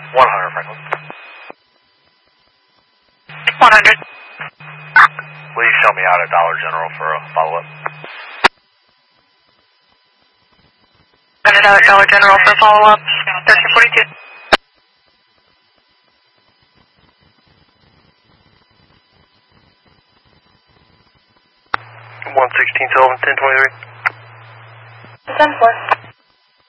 100, Franklin. 100. Please show me out at Dollar General for a follow-up. Dollar General for follow-up. 1342. 116 Sullivan, 1023. 10-4.